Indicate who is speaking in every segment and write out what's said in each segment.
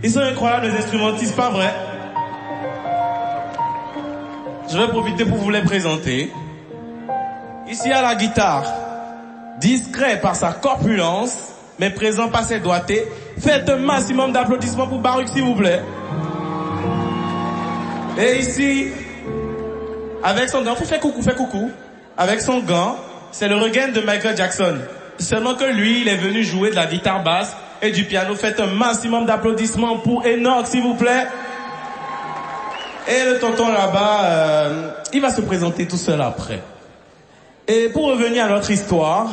Speaker 1: Ils sont incroyables les instrumentistes, pas vrai? Je vais profiter pour vous les présenter. Ici à la guitare, discret par sa corpulence, mais présent par ses doigtés. Faites un maximum d'applaudissements pour Baruch, s'il vous plaît. Et ici, avec son gant, fais coucou. Avec son gant, c'est le regain de Michael Jackson. Seulement que lui, il est venu jouer de la guitare basse et du piano. Faites un maximum d'applaudissements pour Enoch, s'il vous plaît. Et le tonton là-bas, il va se présenter tout seul après. Et pour revenir à notre histoire,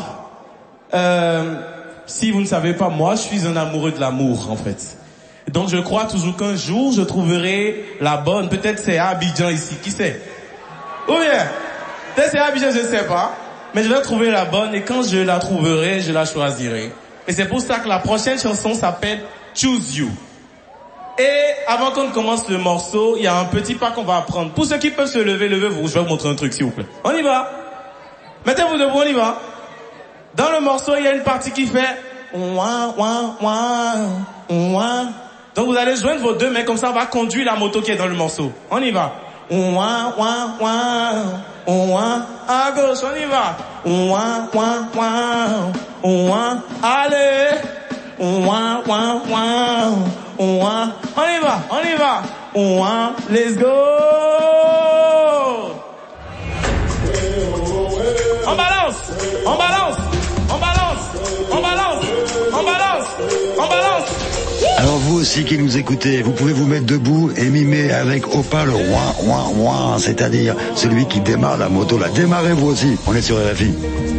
Speaker 1: si vous ne savez pas, moi, je suis un amoureux de l'amour, en fait. Donc je crois toujours qu'un jour, je trouverai la bonne. Peut-être c'est à Abidjan ici, qui sait? Ou bien, peut-être c'est à Abidjan, je ne sais pas. Mais je vais trouver la bonne et quand je la trouverai, je la choisirai. Et c'est pour ça que la prochaine chanson s'appelle Choose You. Et avant qu'on ne commence le morceau, il y a un petit pas qu'on va apprendre. Pour ceux qui peuvent se lever, levez-vous. Je vais vous montrer un truc, s'il vous plaît. On y va. Mettez-vous debout, on y va. Dans le morceau, il y a une partie qui fait ouah, ouah, ouah, ouah. Donc vous allez joindre vos deux mains, comme ça on va conduire la moto qui est dans le morceau. On y va. Ouah, ouah, ouah, ouah. À gauche, on y va. Ouah, ouah, ouah, ouah. Allez. Ouah, ouah, ouah, ouah. On y va. Ouah, let's go. On balance.
Speaker 2: Alors vous aussi qui nous écoutez, vous pouvez vous mettre debout et mimer avec Opa le ouin ouin ouin, c'est-à-dire celui qui démarre la moto. La démarrez vous aussi, on est sur RFI.